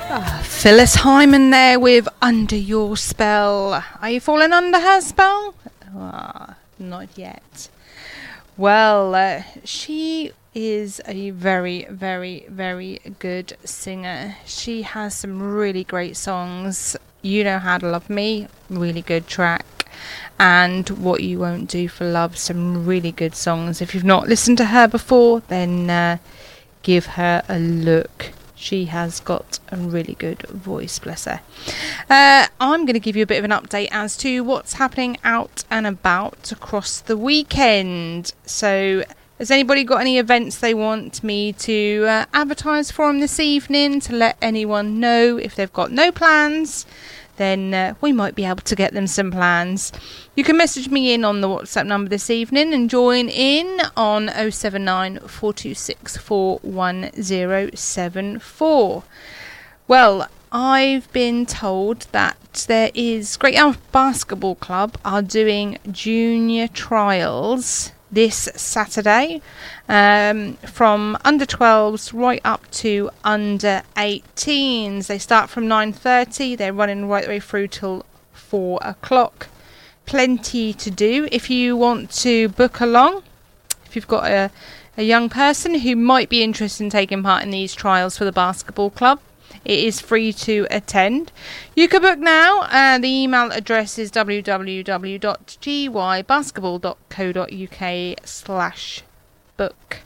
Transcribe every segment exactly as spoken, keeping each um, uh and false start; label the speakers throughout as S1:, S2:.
S1: Ah, Phyllis Hyman there with Under Your Spell. Are you falling under her spell? Ah, not yet. Well, uh, she is a very, very, very good singer. She has some really great songs. You Know How to Love Me, really good track. And What You Won't Do for Love, some really good songs. If you've not listened to her before, then uh, give her a look. She has got a really good voice, bless her. Uh, I'm going to give you a bit of an update as to what's happening out and about across the weekend. So, has anybody got any events they want me to uh, advertise for them this evening, to let anyone know? If they've got no plans, then uh, we might be able to get them some plans. You can message me in on the WhatsApp number this evening and join in on oh seven nine, four two six, four one oh seven four. Well, I've been told that there is Great Yarmouth Basketball Club are doing junior trials this Saturday, um, from under twelves right up to under eighteens. They start from nine thirty, they're running right the way through till four o'clock. Plenty to do if you want to book along. If you've got a, a young person who might be interested in taking part in these trials for the basketball club, it is free to attend. You can book now. Uh, the email address is w w w dot g y basketball dot co dot u k slash book.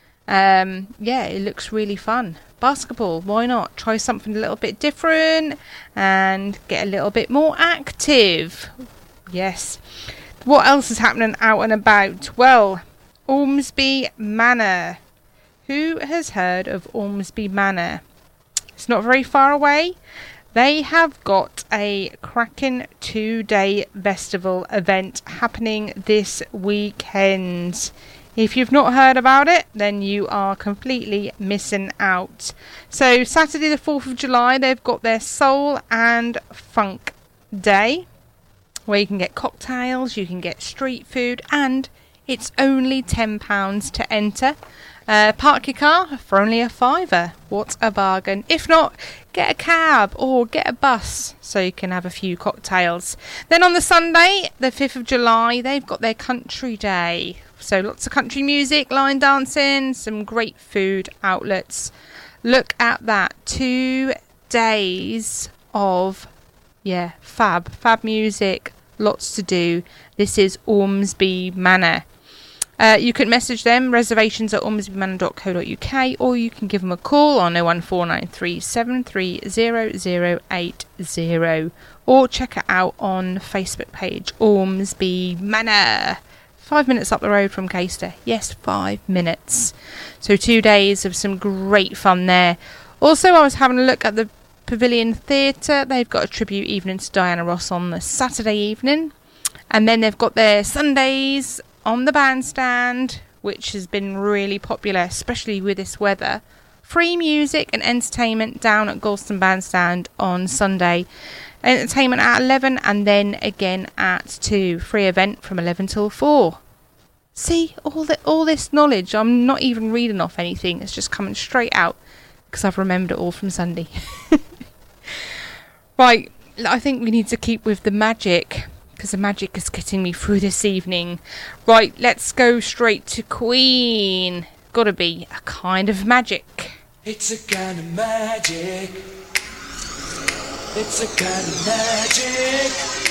S1: Um, yeah, it looks really fun. Basketball, why not? Try something a little bit different and get a little bit more active. Yes. What else is happening out and about? Well, Ormsby Manor. Who has heard of Ormsby Manor? It's not very far away. They have got a cracking two-day festival event happening this weekend. If you've not heard about it, then you are completely missing out. So Saturday the fourth of July, they've got their Soul and Funk Day, where you can get cocktails, you can get street food, and it's only ten pounds to enter. Uh, park your car for only a fiver. What a bargain. If not, get a cab or get a bus so you can have a few cocktails. Then on the Sunday, the fifth of July, they've got their country day. So lots of country music, line dancing, some great food outlets. Look at that. Two days of, yeah, fab. Fab music. Lots to do. This is Ormsby Manor. Uh, you can message them, reservations at ormsby manor dot co dot u k, or you can give them a call on oh one four nine three, seven three zero zero eight zero, or check it out on Facebook page, Ormsby Manor. Five minutes up the road from Caister. Yes, five minutes. So two days of some great fun there. Also, I was having a look at the Pavilion Theatre. They've got a tribute evening to Diana Ross on the Saturday evening. And then they've got their Sundays on the bandstand, which has been really popular, especially with this weather. Free music and entertainment down at Galston Bandstand on Sunday. Entertainment at eleven and then again at two. Free event from eleven till four. See, all the, all this knowledge, I'm not even reading off anything. It's just coming straight out because I've remembered it all from Sunday. Right, I think we need to keep with the magic, because the magic is getting me through this evening. Right, let's go straight to Queen. Gotta be a kind of magic.
S2: It's a kind of magic. It's a kind of magic.